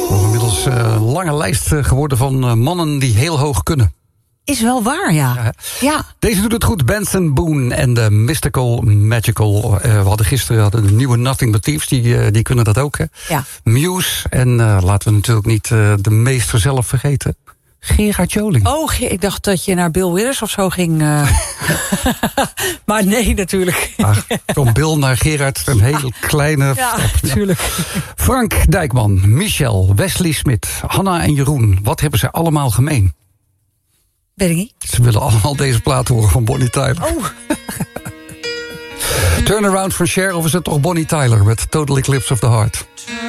Inmiddels een lange lijst geworden van mannen die heel hoog kunnen. Is wel waar, ja. Deze doet het goed. Benson Boone en de Mystical Magical. We hadden gisteren de nieuwe Nothing But Thieves. Die kunnen dat ook, hè? Ja. Muse. En laten we natuurlijk niet de meester zelf vergeten. Gerard Joling. Oh, ik dacht dat je naar Bill Withers of zo ging. Maar nee, natuurlijk. Van Bill naar Gerard, een heel kleine stap. Natuurlijk. Frank Dijkman, Michel, Wesley Smit, Hanna en Jeroen. Wat hebben ze allemaal gemeen? Weet ik niet. Ze willen allemaal deze plaat horen van Bonnie Tyler. Oh. Turnaround van Cher, of is het toch Bonnie Tyler met Total Eclipse of the Heart?